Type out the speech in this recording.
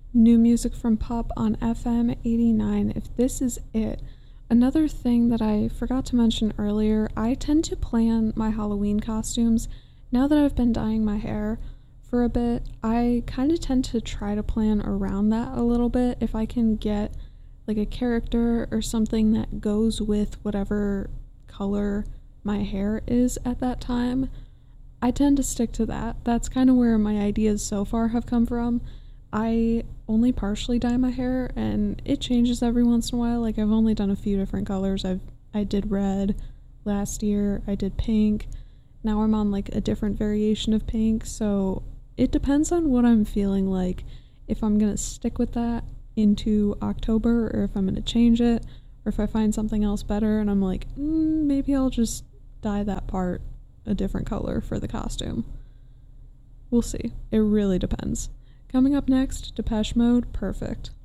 New music from Pop on FM 89. If this is it. Another thing that I forgot to mention earlier, I tend to plan my Halloween costumes. Now that I've been dyeing my hair for a bit, I kind of tend to try to plan around that a little bit. If I can get like a character or something that goes with whatever color my hair is at that time, I tend to stick to that. That's kind of where my ideas so far have come from. I only partially dye my hair and it changes every once in a while. Like I've only done a few different colors. I did red last year. I did pink. Now I'm on like a different variation of pink. So it depends on what I'm feeling like. If I'm going to stick with that into October or if I'm going to change it or if I find something else better and I'm like, maybe I'll just dye that part a different color for the costume. We'll see. It really depends. Coming up next, Depeche Mode, Perfect.